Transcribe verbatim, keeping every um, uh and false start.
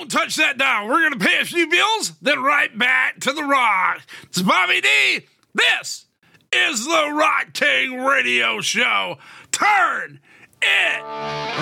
don't touch that dial. We're going to pay a few bills, then right back to the rock. It's Bobby D. This is the Rock King Radio Show. Turn it